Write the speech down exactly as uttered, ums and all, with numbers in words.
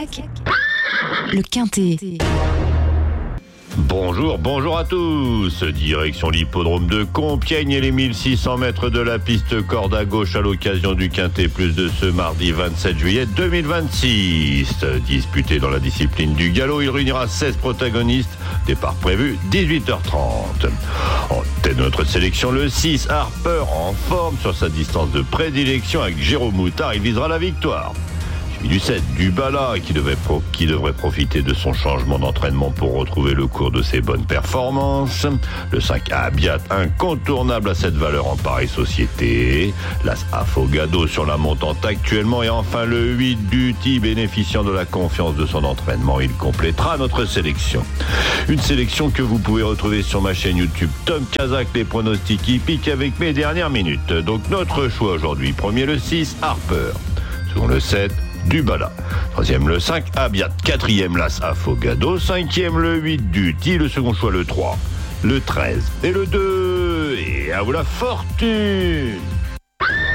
Cadillac, le Quintet. Bonjour, bonjour à tous. Direction l'hippodrome de Compiègne et les mille six cents mètres de la piste corde à gauche à l'occasion du Quintet Plus de ce mardi vingt-sept juillet deux mille vingt-six. Disputé dans la discipline du galop, il réunira seize protagonistes. Départ prévu dix-huit heures trente. En tête de notre sélection, le six, Harper, en forme sur sa distance de prédilection avec Jérôme Moutard. Il visera la victoire. Du sept, du Bala, qui devrait, pro- qui devrait profiter de son changement d'entraînement pour retrouver le cours de ses bonnes performances. Le cinq, Abiat, incontournable à cette valeur en pareille société. L'As Afogado sur la montante actuellement. Et enfin le huit, Duty, bénéficiant de la confiance de son entraînement. Il complétera notre sélection. Une sélection que vous pouvez retrouver sur ma chaîne YouTube Tom Kazak, les pronostics hippiques avec mes dernières minutes. Donc notre choix aujourd'hui, premier le six, Harper. Second le sept, du Bala. Troisième le cinq, Abiat. Quatrième l'As Afogado. Cinquième le huit, Duty. Le second choix le trois, le treize et le deux. Et à vous la fortune!